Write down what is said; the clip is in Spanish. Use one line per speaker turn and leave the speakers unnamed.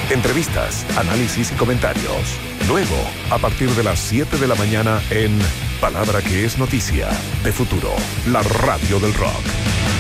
Entrevistas, análisis y comentarios. Luego, a partir de las 7 de la mañana en Palabra que es Noticia, de Futuro, la radio del rock.